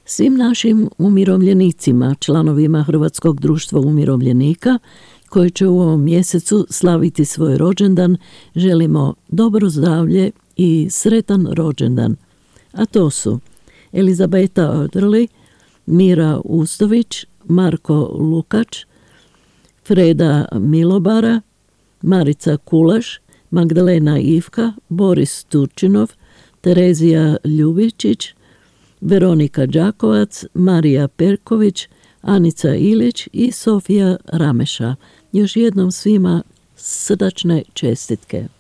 Svim našim umirovljenicima, članovima Hrvatskog društva umirovljenika, koji će u ovom mjesecu slaviti svoj rođendan, želimo dobro zdravlje i sretan rođendan. A to su Elizabeta Oderli, Mira Ustović, Marko Lukač, Freda Milobara, Marica Kulaš, Magdalena Ivka, Boris Turčinov, Terezija Ljubičić, Veronika Đakovac, Marija Perković, Anica Ilić i Sofija Rameša. Još jednom svima srdačne čestitke.